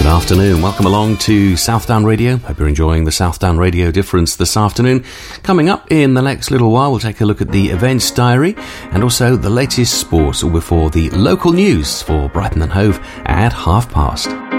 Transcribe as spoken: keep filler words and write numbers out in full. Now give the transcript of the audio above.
Afternoon. Welcome along to Southdown Radio. Hope you're enjoying the Southdown Radio Difference this afternoon. Coming up in the next little while, we'll take a look at the events diary and also the latest sports, all before the local news for Brighton and Hove at half past.